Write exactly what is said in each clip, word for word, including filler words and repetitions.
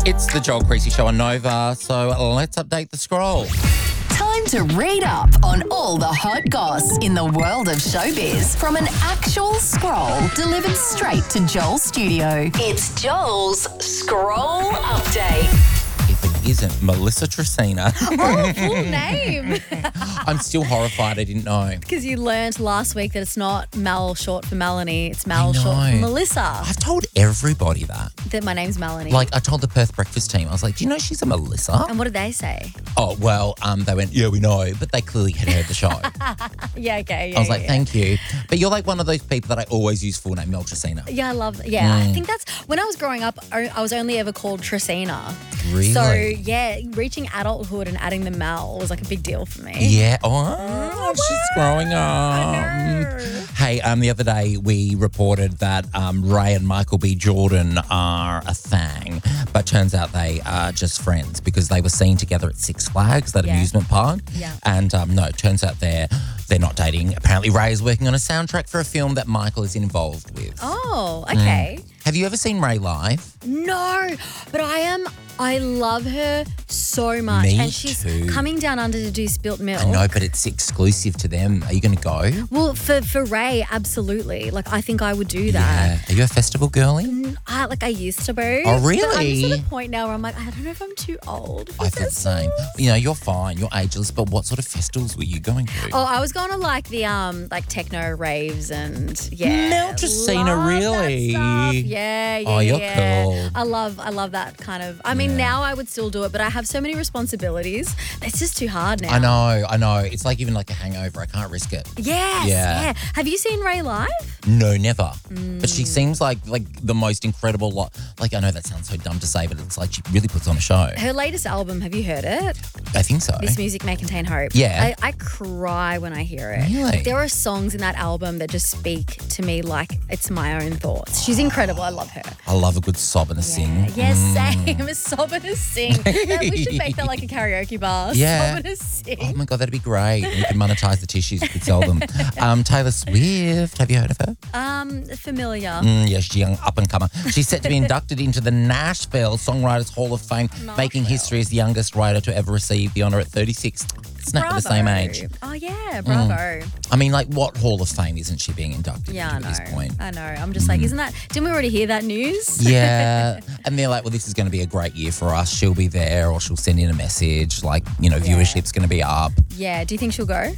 It's the Joel Creasy Show on Nova, so let's update the scroll. Time to read up on all the hot goss in the world of showbiz from an actual scroll delivered straight to Joel's studio. It's Joel's Scroll Update. If it isn't Melissa Tresina. Oh, full name. I'm still horrified I didn't know. Because you learned last week that it's not Mel short for Melanie, it's I Mel short know. for Melissa. I've told everybody that. That my name's Melanie. Like, I told the Perth breakfast team, I was like, do you know she's a Melissa? and what did they say? Oh, well, um, they went, yeah, we know, but they clearly had heard the show. Yeah, okay. Yeah, I was yeah, like, yeah. thank you. But you're like one of those people that I always use full name, Mel Tresina. Yeah, I love that. Yeah, Mm. I think that's when I was growing up, I I was only ever called Tresina. Really? So, yeah, reaching adulthood and adding the Mel was like a big deal for me. Yeah. Oh, she's growing up. know. Hey, um, the other day we reported that um, Ray and Michael B. Jordan are a thing, but turns out they are just friends because they were seen together at Six Flags, that Yeah. amusement park. Yeah. And um, no, it turns out they're they're not dating. Apparently, Ray is working on a soundtrack for a film that Michael is involved with. Oh, okay. Have you ever seen Ray live? No, but I am. I love her so much. Me and she's too. coming down under to do Spilt Milk. I know, but it's exclusive to them. Are you going to go? Well, for, for Ray, absolutely. Like, I think I would do that. Yeah. Are you a festival girly? I, like, I used to be. Oh, But I'm really? just at a point now where I'm like, I don't know if I'm too old for I feel the same. festivals. You know, you're fine. You're ageless. But what sort of festivals were you going to? Oh, I was going to like the um like techno raves and yeah. Mel Tresina, love that really? stuff. Yeah, yeah. Oh, you're yeah. cool. I love I love that kind of. I mean, Yeah. now I would still do it, but I have so many responsibilities. It's just too hard now. I know, I know. It's like even like a hangover. I can't risk it. Yes. Yeah. Yeah. Have you seen Ray live? No, never. But Mm. she seems like like the most incredible. Lo- like I know that sounds so dumb to say, but it's like she really puts on a show. Her latest album, have you heard it? I think so. This Music May Contain Hope. Yeah. I, I cry when I hear it. Really? Like, there are songs in that album that just speak to me like it's my own thoughts. She's incredible. I love her. I love a good sob and a sing. Yes, Mm. same. A sob and a sing. That- we should make that like a karaoke bar. Yeah. Sob and a sing. Oh my God, that'd be great. We could monetize the tissues. We could sell them. Um, Taylor Swift, have you heard of her? Um, familiar. Mm, yeah, she's a young up and comer. She's set to be inducted into the Nashville Songwriters Hall of Fame, making Nashville. history as the youngest writer to ever receive the honour at thirty-six. Snap at the same Bravo. age. Oh yeah, bravo. I mean, like, what Hall of Fame isn't she being inducted Yeah, I into know. at this point? I know. I'm just like, isn't that? Didn't we already hear that news? Yeah. And they're like, well, this is going to be a great year for us. She'll be there or she'll send in a message. Like, you know, Yeah. viewership's going to be up. Yeah. Do you think she'll go?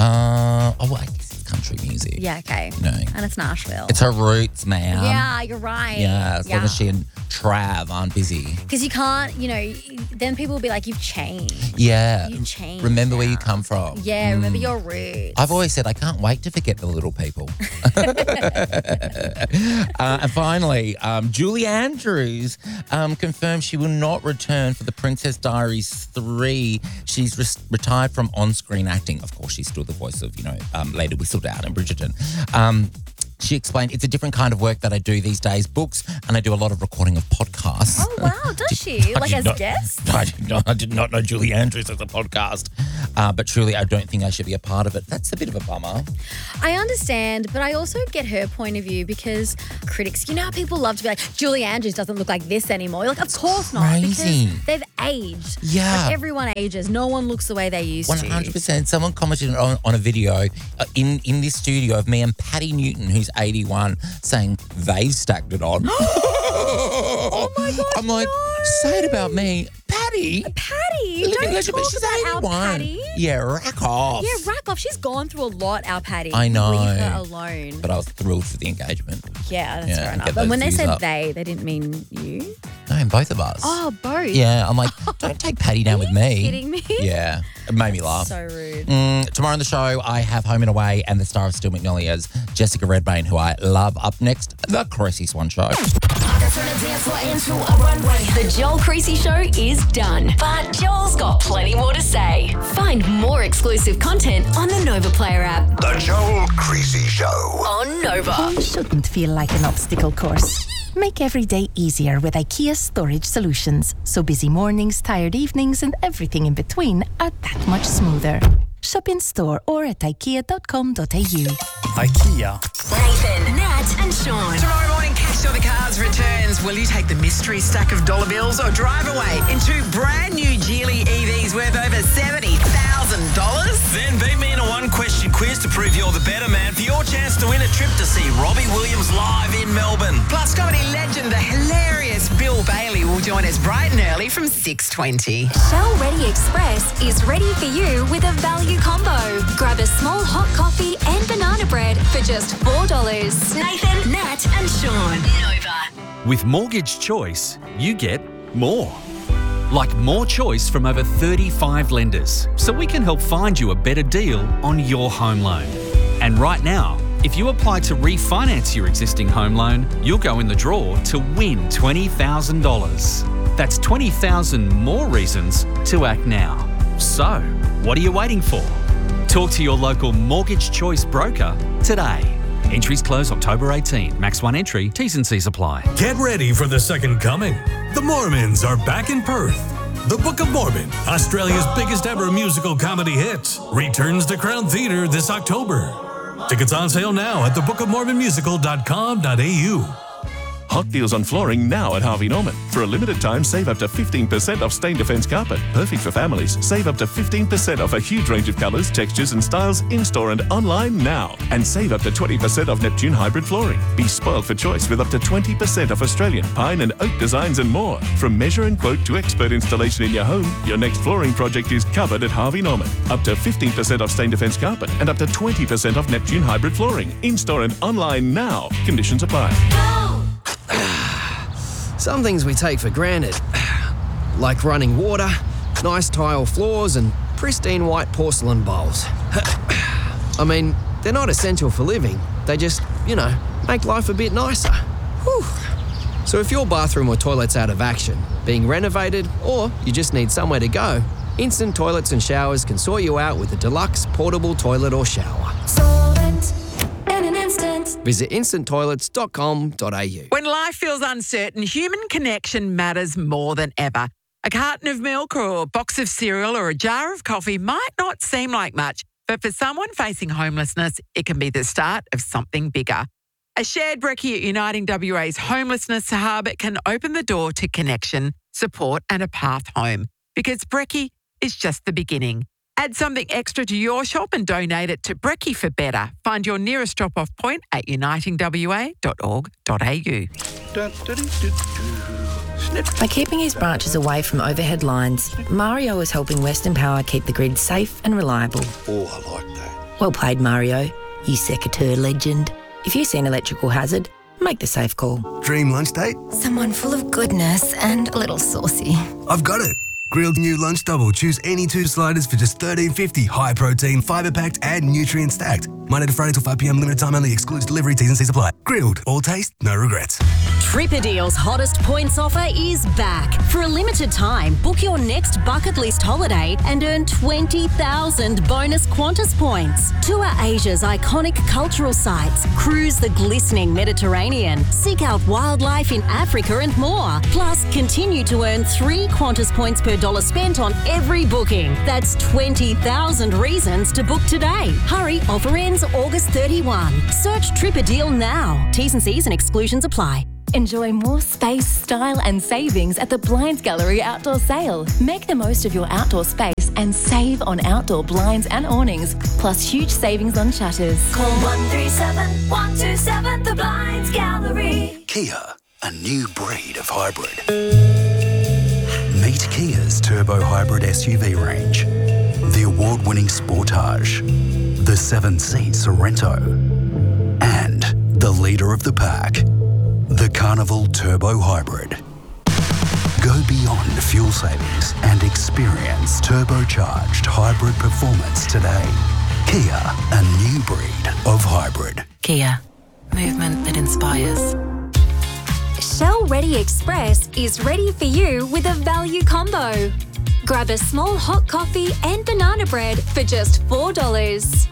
Uh, oh, well, I guess it's country music. Yeah. Okay. You know, And it's Nashville. it's her roots, man. yeah, you're right. Yeah, as long Yeah. as she and Trav aren't busy. Because you can't, you know, then people will be like, you've changed. Yeah. You changed Remember where you now. come from. Yeah, remember your roots. I've always said I can't wait to forget the little people. uh, and finally, um, Julie Andrews um, confirmed she will not return for the Princess Diaries three. She's re- retired from on-screen acting. Of course, she's still the voice of, you know, um, Lady Whistledown and Bridgerton. Um, She explained, it's a different kind of work that I do these days, books, and I do a lot of recording of podcasts. Oh, wow. Does she? I Like did as not- guest? I did, not, I did not know Julie Andrews as a podcast. Uh, but truly, I don't think I should be a part of it. That's a bit of a bummer. I understand, but I also get her point of view because critics, you know how people love to be like, Julie Andrews doesn't look like this anymore. You're like, of course not. crazy. Because they've aged. Yeah. Like everyone ages. No one looks the way they used one to. hundred percent. Someone commented on, on a video uh, in, in this studio of me and Patty Newton, who's eighty-one, saying they've stacked it on. Oh my gosh, I'm like, no. say it about me. Patty. Patty, Living don't legend, but talk she's about our eighty-one. Patty. Yeah, rack off. Yeah, rack off. She's gone through a lot, our Patty. I know. Leave her alone. But I was thrilled for the engagement. Yeah, that's Yeah, fair get enough. those And when they views said up. they, they didn't mean you. No, and both of us. Oh, both. Yeah, I'm like, don't take Patty down with me. Kidding me? Yeah, it made me laugh. So rude. Mm, tomorrow on the show, I have Home and Away and the star of Still Magnolias, Jessica Redmayne, who I love. Up next, The Creasy Swan Show. The Joel Creasy Show is done, but Joel's got plenty more to say. Find more exclusive content on the Nova Player app. The Joel Creasy Show. On Nova. Home shouldn't feel like an obstacle course. Make every day easier with IKEA storage solutions, so busy mornings, tired evenings, and everything in between are that much smoother. Shop in store or at ikea dot com dot a u. IKEA. Nathan, Nat, and Sean. Tomorrow morning, Cash or the Cards returns. Will you take the mystery stack of dollar bills or drive away in two brand new Geely E Vs worth over seventy thousand dollars? Then beat me in a one-question quiz to prove you're the better man for your chance to win a trip to see Robbie Williams live in Melbourne. Plus, comedy legend, the hilarious Bill Bailey will join us bright and early from six twenty. Shell Ready Express is ready for you with a value combo. Grab a small hot coffee and banana bread for just four dollars. Nathan, Nat, and Sean. Nova. With Mortgage Choice, you get more. Like more choice from over thirty-five lenders, so we can help find you a better deal on your home loan. And right now, if you apply to refinance your existing home loan, you'll go in the draw to win twenty thousand dollars. That's twenty thousand more reasons to act now. So, what are you waiting for? Talk to your local Mortgage Choice broker today. Entries close October eighteenth. Max one entry. T's and C's apply. Get ready for the second coming. The Mormons are back in Perth. The Book of Mormon, Australia's biggest ever musical comedy hit, returns to Crown Theatre this October. Tickets on sale now at the book of mormon musical dot com dot a u. Hot deals on flooring now at Harvey Norman. For a limited time, save up to fifteen percent off Stain Defense carpet. Perfect for families. Save up to fifteen percent off a huge range of colours, textures and styles in-store and online now. And save up to twenty percent off Neptune hybrid flooring. Be spoiled for choice with up to twenty percent off Australian, pine and oak designs and more. From measure and quote to expert installation in your home, your next flooring project is covered at Harvey Norman. Up to fifteen percent off Stain Defense carpet and up to twenty percent off Neptune hybrid flooring. In-store and online now. Conditions apply. Some things we take for granted, like running water, nice tile floors, and pristine white porcelain bowls. I mean, they're not essential for living. They just, you know, make life a bit nicer. Whew. So if your bathroom or toilet's out of action, being renovated, or you just need somewhere to go, Instant Toilets and Showers can sort you out with a deluxe portable toilet or shower. Solvent in an instant. Visit instant toilets dot com dot a u. When life feels uncertain, human connection matters more than ever. A carton of milk or a box of cereal or a jar of coffee might not seem like much, but for someone facing homelessness, it can be the start of something bigger. A shared brekkie at Uniting W A's Homelessness Hub can open the door to connection, support and a path home. Because brekkie is just the beginning. Add something extra to your shop and donate it to Brekkie for Better. Find your nearest drop-off point at uniting w a dot org dot a u. By keeping his branches away from overhead lines, Mario is helping Western Power keep the grid safe and reliable. Oh, I like that. Well played, Mario, you secateur legend. If you see an electrical hazard, make the safe call. Dream lunch date? Someone full of goodness and a little saucy. I've got it. Grilled new lunch double. Choose any two sliders for just thirteen fifty. High protein, fibre packed, and nutrient stacked. Monday to Friday till five p m. Limited time only. Excludes delivery. T's and C's apply. Grilled. All taste, no regrets. Tripperdeal's hottest points offer is back. For a limited time, book your next bucket list holiday and earn twenty thousand bonus Qantas points. Tour Asia's iconic cultural sites, cruise the glistening Mediterranean, seek out wildlife in Africa and more. Plus, continue to earn three Qantas points per dollar spent on every booking. That's twenty thousand reasons to book today. Hurry, offer ends August thirty-first. Search Tripperdeal now. T's and C's and exclusions apply. Enjoy more space, style and savings at the Blinds Gallery Outdoor Sale. Make the most of your outdoor space and save on outdoor blinds and awnings, plus huge savings on shutters. Call one three seven, one two seven, the Blinds Gallery. Kia, a new breed of hybrid. Meet Kia's turbo hybrid S U V range. The award-winning Sportage, the seven-seat Sorento, and the leader of the pack, the Carnival Turbo Hybrid. Go beyond fuel savings and experience turbocharged hybrid performance today. Kia, a new breed of hybrid. Kia, movement that inspires. Shell Ready Express is ready for you with a value combo. Grab a small hot coffee and banana bread for just four dollars.